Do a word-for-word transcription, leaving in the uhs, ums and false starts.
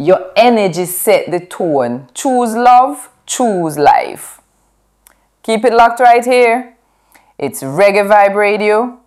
Your energy set the tone. Choose love, choose life. Keep it locked right here. It's Reggae Vibe Radio.